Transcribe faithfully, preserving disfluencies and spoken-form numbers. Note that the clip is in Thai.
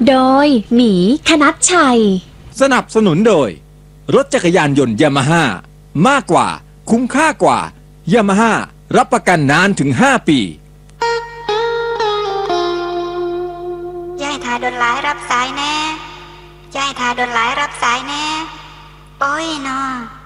โดยหมีคณัชชัยสนับสนุนโดยรถจักรยานยนต์ยามาฮ่ามากกว่าคุ้มค่ากว่ายามาฮ่ารับประกันนานถึงห้าปีย่ายทาดนหลายรับสายแน่ย่ายทาดนหลายรับสายแน่โอ้ยนอ